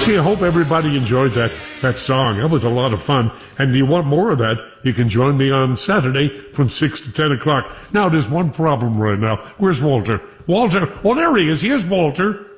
Gee, I hope everybody enjoyed that song. That was a lot of fun. And do you want more of that? You can join me on Saturday from 6 to 10 o'clock. Now, there's one problem right now. Where's Walter? Walter? Oh, there he is. Here's Walter.